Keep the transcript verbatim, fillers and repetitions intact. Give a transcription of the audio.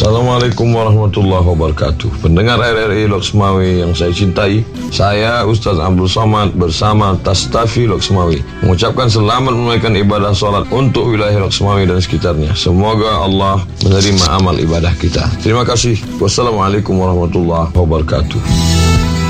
Assalamualaikum warahmatullahi wabarakatuh. Pendengar R R I Loksmawi yang saya cintai, saya Ustaz Abdul Somad bersama Tastafi Loksmawi mengucapkan selamat menunaikan ibadah solat untuk wilayah Loksmawi dan sekitarnya. Semoga Allah menerima amal ibadah kita. Terima kasih. Wassalamualaikum warahmatullahi wabarakatuh.